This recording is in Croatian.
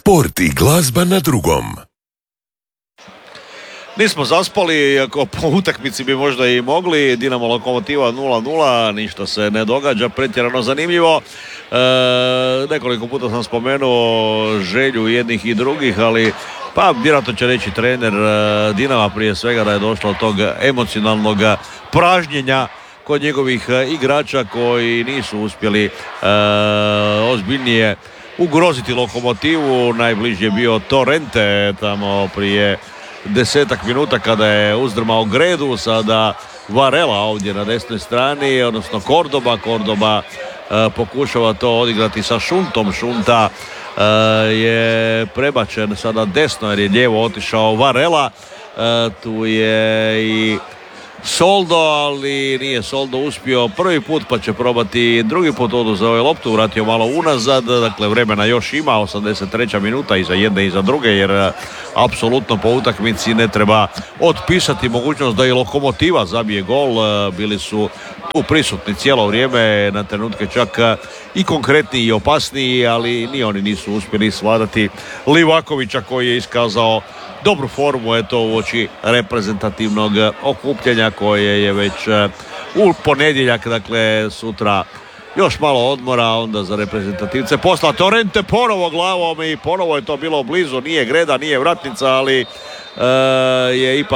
Sport i glazba na drugom. Nismo zaspali, iako po utakmici bi možda i mogli. Dinamo Lokomotiva 0-0, ništa se ne događa, pretjerano zanimljivo. Nekoliko puta sam spomenuo želju jednih i drugih, ali pa vjerojatno će reći trener Dinama prije svega da je došlo od tog emocionalnog pražnjenja kod njegovih igrača koji nisu uspjeli ozbiljnije ugroziti Lokomotivu. Najbliži je bio Torrente tamo prije 10 minuta kada je uzdrmao Gredu, sada Varela ovdje na desnoj strani, odnosno Cordoba pokušava to odigrati sa Šuntom. Šunta je prebačen sada desno jer je lijevo otišao Varela. Tu je i Soldo, ali nije Soldo uspio prvi put, pa će probati drugi put. Oduzeo je loptu, vratio malo unazad, dakle vremena još ima, 83. minuta i za jedne i za druge, jer apsolutno po utakmici ne treba otpisati mogućnost da i Lokomotiva zabije gol. Bili su tu prisutni cijelo vrijeme, na trenutke čak i konkretniji i opasniji, ali ni oni nisu uspjeli svladati Livakovića koji je iskazao dobru formu, eto, uoči reprezentativnog okupljanja koje je već u ponedjeljak, dakle sutra još malo odmora, onda za reprezentativce posla Torrente ponovo glavom i ponovo je to bilo blizu, nije Greda, nije vratnica, ali je ipak